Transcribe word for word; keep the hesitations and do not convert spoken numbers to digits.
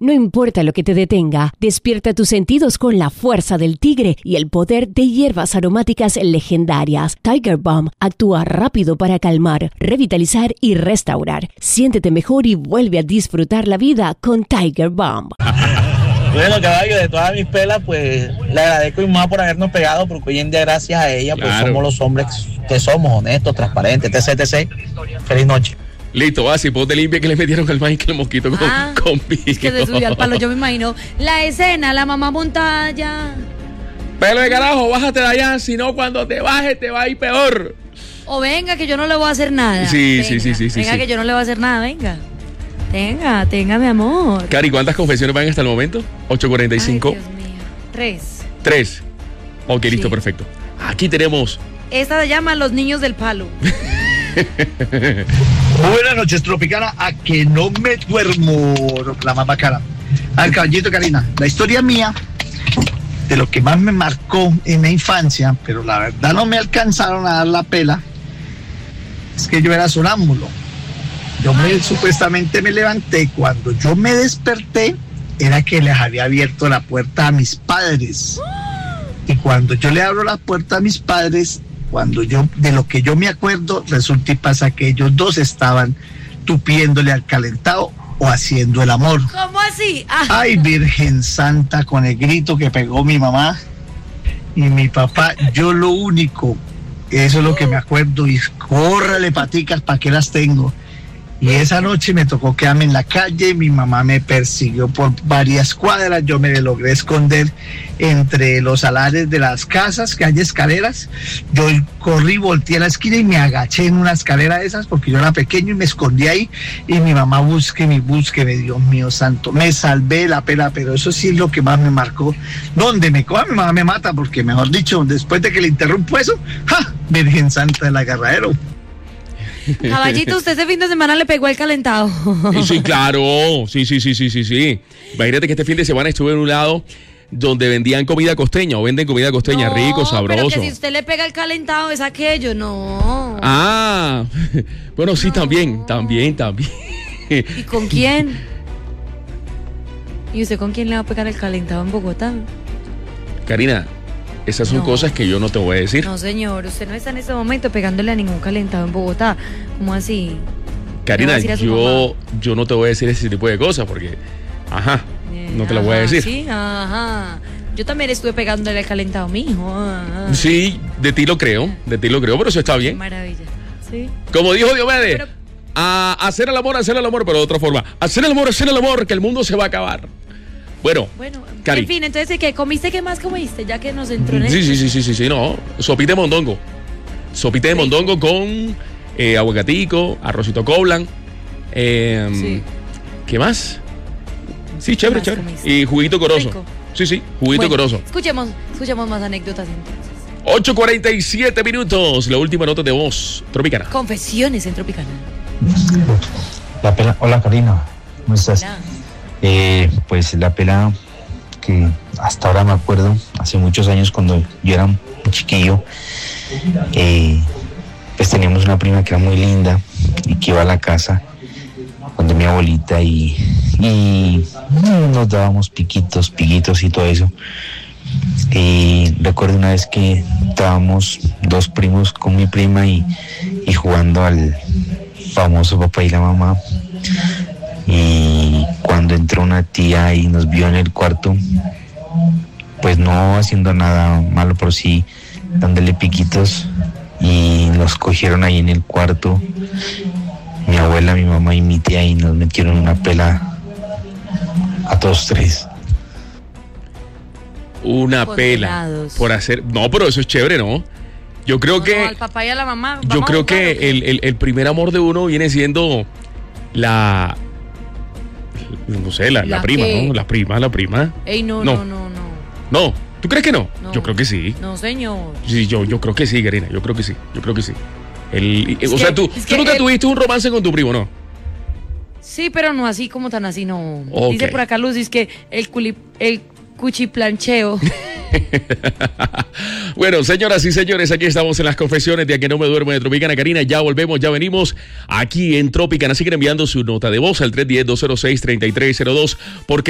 No importa lo que te detenga, despierta tus sentidos con la fuerza del tigre y el poder de hierbas aromáticas legendarias. Tiger Balm actúa rápido para calmar, revitalizar y restaurar. Siéntete mejor y vuelve a disfrutar la vida con Tiger Balm. Bueno, caballo, de todas mis pelas, pues le agradezco a mi mamá por habernos pegado, porque hoy en día, gracias a ella, pues claro, somos los hombres que somos, honestos, transparentes, etc, etcétera. Feliz noche. Listo, así, ponte limpia que le metieron al Michael Mosquito con, ah, con pico. Es que se subió al palo, yo me imagino la escena, la mamá montada ya. Pero de carajo, bájate de allá, si no cuando te bajes te va a ir peor. O venga que yo no le voy a hacer nada. Sí, venga, sí, sí, sí. Venga sí, que sí. yo no le voy a hacer nada, venga. Tenga, tenga mi amor. Cari, ¿cuántas confesiones van hasta el momento? ocho cuarenta y cinco. Ay, Dios mío. Tres. Tres. Ok, sí. Listo, perfecto. Aquí tenemos. Esta se llama Los Niños del Palo. Buenas noches, Tropicana. A que no me duermo, la más bacana. Al caballito, Karina. La historia mía, de lo que más me marcó en la infancia, pero la verdad no me alcanzaron a dar la pela, es que yo era sonámbulo. Yo me, supuestamente me levanté, cuando yo me desperté, era que les había abierto la puerta a mis padres. Y cuando yo le abro la puerta a mis padres, cuando yo, de lo que yo me acuerdo, resulta y pasa que ellos dos estaban tupiéndole al calentado o haciendo el amor. ¿Cómo así? Ah. Ay, Virgen Santa, con el grito que pegó mi mamá y mi papá, yo lo único, eso es lo que me acuerdo, y córrale paticas, ¿para qué las tengo? Y esa noche me tocó quedarme en la calle, mi mamá me persiguió por varias cuadras, yo me logré esconder entre los alares de las casas, que hay escaleras. Yo corrí, volteé a la esquina y me agaché en una escalera de esas porque yo era pequeño y me escondí ahí, y mi mamá búsqueme, búsqueme, Dios mío santo, me salvé la pela, pero eso sí es lo que más me marcó. Donde me coja mi mamá me mata, porque mejor dicho, después de que le interrumpo eso, ¡ja! Virgen Santa del agarradero. Caballito, usted ese fin de semana le pegó el calentado. Sí, claro. Sí, sí, sí, sí, sí, sí. Imagínate que este fin de semana estuve en un lado donde vendían comida costeña o venden comida costeña, no, rico, sabroso. Pero que si usted le pega el calentado es aquello, no. Ah, bueno, sí, no. también, también, también. ¿Y con quién? ¿Y usted con quién le va a pegar el calentado en Bogotá? Karina, esas son no. cosas que yo no te voy a decir. No, señor, usted no está en este momento pegándole a ningún calentado en Bogotá. ¿Cómo así? Karina, yo, yo no te voy a decir ese tipo de cosas porque, ajá, eh, no te lo voy a decir. Sí, ajá. Yo también estuve pegándole al calentado a mi hijo. Ajá. Sí, de ti lo creo, de ti lo creo, pero eso está bien. Qué maravilla, sí. Como dijo Diomedes, pero... a hacer el amor, hacer el amor, pero de otra forma. Hacer el amor, hacer el amor, que el mundo se va a acabar. Bueno, bueno Cari. En fin, entonces, ¿qué comiste? ¿Qué más comiste? Ya que nos entró en sí, el... sí, sí, sí, sí, sí, no. Sopita de mondongo. Sopita de mondongo con eh, aguacatico, arrocito coblan. Eh, sí. ¿Qué más? Sí, chévere, más chévere. Comiste? Y juguito coroso. Rico. Sí, sí, juguito bueno, coroso. Escuchemos, escuchemos más anécdotas entonces. ocho cuarenta y siete minutos, la última nota de voz Tropicana. Confesiones en Tropicana. La pela, hola Karina, ¿cómo estás? Hola. Eh, pues la pela que hasta ahora me acuerdo, hace muchos años cuando yo era un chiquillo, eh, pues teníamos una prima que era muy linda y que iba a la casa donde mi abuelita y, y nos dábamos piquitos, piquitos y todo eso. Y recuerdo una vez que estábamos dos primos con mi prima y, y jugando al famoso papá y la mamá. Y cuando entró una tía y nos vio en el cuarto, pues no haciendo nada malo, pero sí dándole piquitos, y nos cogieron ahí en el cuarto, mi abuela, mi mamá y mi tía, y nos metieron una pela a todos tres. Una pela por hacer... No, pero eso es chévere, ¿no? Yo creo no, que... No, al papá y a la mamá. Yo creo que el, el, el primer amor de uno viene siendo la... No sé, la, la, la prima, que... ¿no? La prima, la prima. Ey, no, no, no, no, no. No, ¿tú crees que no? no? Yo creo que sí. No, señor. Sí, yo, yo creo que sí, Karina, yo creo que sí, yo creo que sí. El, o sea, que, tú, tú nunca el... tuviste un romance con tu primo, ¿no? Sí, pero no así como tan así, no. Okay. Dice por acá Luz, es que el, culi, el cuchiplancheo. Bueno, señoras y señores, aquí estamos en las confesiones de A Que No Me Duermo de Tropicana. Karina, ya volvemos, ya venimos aquí en Tropicana. Siguen enviando su nota de voz al tres uno cero, dos cero seis, tres tres cero dos porque